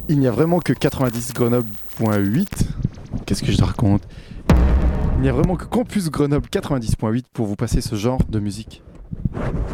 Il n'y a vraiment que 90 Grenoble.8. Qu'est-ce que je raconte? Il n'y a vraiment que Campus Grenoble 90.8 pour vous passer ce genre de musique.